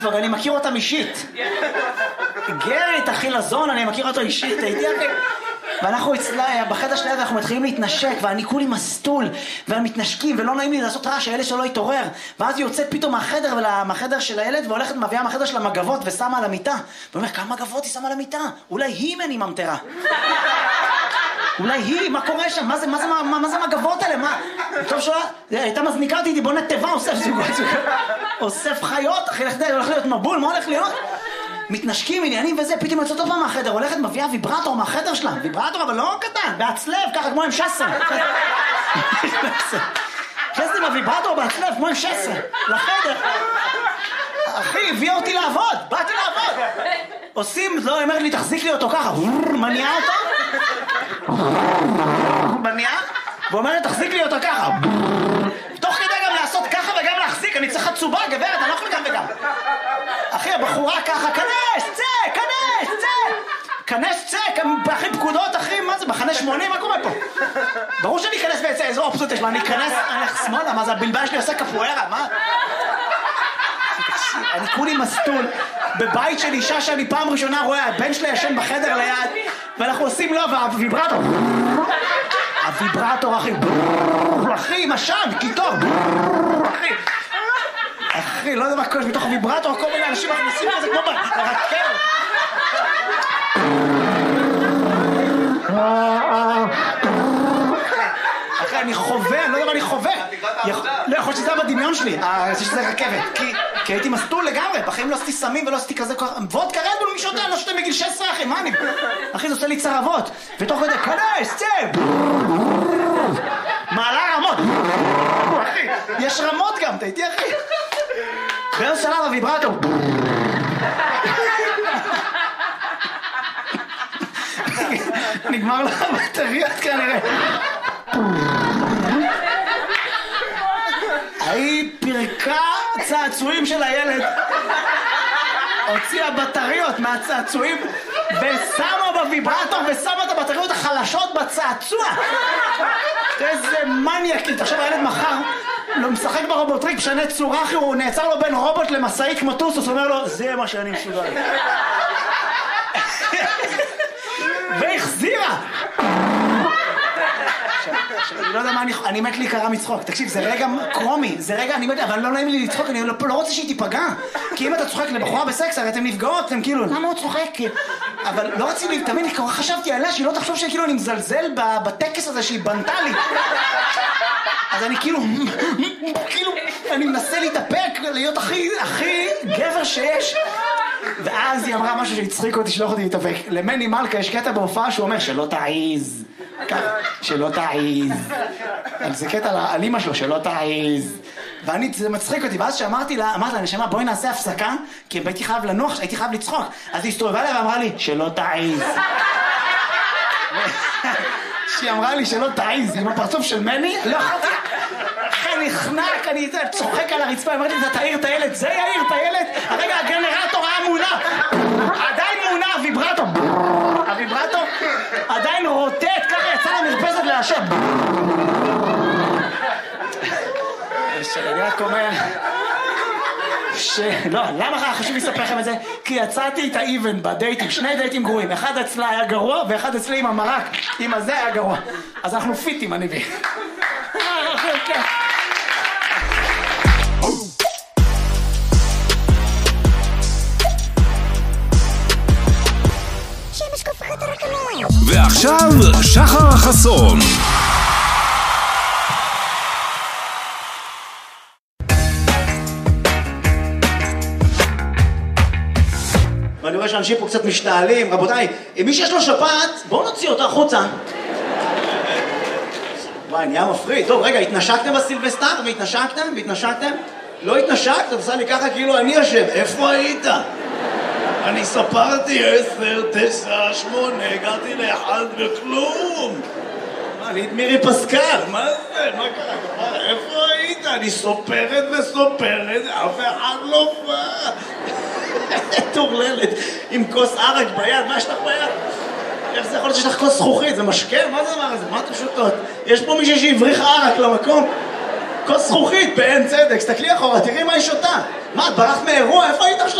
אני מכיר אותם אישית. גרית, אחי לזון, אני מכיר אותו אישית, הייתי אחי. ואנחנו אצלה, בחדר שליד אנחנו מתחילים להתנשק, ואני כולי מסטול, והם מתנשקים, ולא נעים לי לעשות רעש, שהילד שלו יתעורר. ואז היא יוצאת פתאום מהחדר של הילד, והולכת מביאה מהחדר של המגבות, ושמה על המיטה. ואומר, כמה מגבות היא שמה על המיטה? אולי היא מני ממטרה. אולי היא, מה קורה שם? מה זה מגבות האלה? מה? טוב שלא, הייתה מזניקה אותי, בוא נתיבה, אוסף זוגות, אוסף חיות, אחי, הולך להיות מבול, מה הולך להיות? מתנשקים עניינים וזה, פתאום יוצאת עוד פעם מהחדר, הולכת מביאה ויברטור מהחדר שלה, ויברטור אבל לא קטן, בהצלב, ככה כמו עם שסר. חסתי בוויברטור בהצלב, כמו עם שסר, לחדר. אחי, הביאה אותי לעבוד, באתי לעבוד. עושים, לא, אמרת לי, תחזיק לי אותו ככה, מניעה אותו. מניעה, ואומרת, תחזיק לי אותו ככה. תוך כדי גם לעשות ככה וגם להחזיק, אני צריך חצובה, גברת, אני לא יכול גם וגם. אחי, הבחורה ככה, כנס, צא, כנס, צא. כנס, צא, אחי, פקודות, אחי, מה זה, בחנה 80, מה קורה פה? ברור שאני אכנס ויצא, איזו אופציות יש, מה, אני אכנס, אני הולך שמאלה, מה זה, הבלבל שלי עושה קפוארה, מה? אני כולי מסטול בבית של אישה שאני פעם ראשונה רואה, הבן שלי ישן בחדר ליד, ואנחנו עושים לו, והוויברטור, הוויברטור, אחי, משן, קיטור, אחי, לא יודע מה קורה, מתוך הוויברטור, כל מיני אנשים מכניסים לזה כמו ברכבת. אחי, אני חווה, אני לא יודע מה אני חווה. לא יכול שזה היה בדמיון שלי, שזה רכבת, כי הייתי מסטול לגמרי, בחיים לא עשיתי סמים ולא עשיתי כזה כוח, וודקה רדבול מי שותה, לא שותה מגיל 16 אחי, מה אני? אחי, זה עושה לי צרבות, ותוך כדי, כנס, צא! מעלה רמות, אחי, יש רמות גם, אתה איתי אחי? באיזה שלב הוויברטור. נגמר לך בטריות כנראה. היא פירקה צעצועים של הילד, הוציאה בטריות מהצעצועים ושמה בוויברטור ושמה את הבטריות החלשות בצעצוע. איזה מניאקית. עכשיו הילד מחר לא משחק ברובוטריק, משנה צורה, הוא נעצר לו בין רובוט למסעית כמו טוסוס, אומר לו זה מה שאני מסוגל. והחזירה. אני לא יודע מה אני מת להיקרא מצחוק. תקשיב, זה רגע קרומי, זה רגע, אני מת, אבל לא נעים לי לצחוק, אני לא רוצה שהיא תיפגע. כי אם אתה צוחק לבחורה בסקס, הרי אתם נפגעות, אתם כאילו, למה הוא צוחק? אבל לא רציתי, תמיד, חשבתי עליה שהיא לא תחשוב שכאילו אני מזלזל בטקס הזה שהיא בנתה לי. אז אני כאילו, אני מנסה להתאפק, להיות הכי גבר שיש. ואז היא אמרה משהו שהצחיק אותי, שלא יכולתי להתאפק. למני מלכה יש קטע בהופעה שהוא אומר שלא תעיז. שלא תעיז. זה קטע על אמא שלו, שלא תעיז. ואני, זה מצחיק אותי, ואז שאמרתי לה, נשמה, בואי נעשה הפסקה, כי הייתי חייב לנוח, הייתי חייב לצחוק. אז היא הסתובבה לה ואמרה לי, שלא תעיז. שהיא אמרה לי שלא תעיז, עם הפרצוף של מני, לא יכולתי. אחרי נחנק, אני צוחק על הרצפה, אמרתי, אתה תעיר את הילד, זה יעיר את הילד? הרגע הגנרטור היה מונע, עדיין מונע, הוויברטור עדיין רוטט, ככה יצא למרפסת להשב. אני רק אומר לא, למה חשוב לספר לכם את זה? כי יצאתי את האיבן בדייטים, שני דייטים גרועים, אחד אצלה היה גרוע ואחד אצלי עם המרק, עם הזה היה גרוע. אז אנחנו פיטים, אני בי. ועכשיו שחר חסון. ואני רואה שאנשים פה קצת משתעלים, רבותיי, מי שיש לו שפעת, בואו נוציא אותו החוצה. וואי, נהיה מפריד. טוב, רגע, התנשקתם בסילבסטר? והתנשקתם? לא התנשקת, עושה לי ככה כאילו אני אשם. איפה היית? אני ספרתי 10, 9, 8, הגעתי לאחד וכלום. אני את מירי פסקל, מה זה? מה קרה? איפה היית? אני סופרת וסופרת, אף אחד לא בא. תורללת, עם כוס ערק ביד, מה יש לך ביד? איך זה יכול להיות שיש לך כוס זכוכית? זה משקה? מה זה הדבר הזה? מה אתם שותות? יש פה מישהו שהבריח ערק למקום? כוס זכוכית בעין צדק, סתכלי אחורה, תראי מה היא שותה. מה, את ברחת מאירוע? איפה היית עכשיו?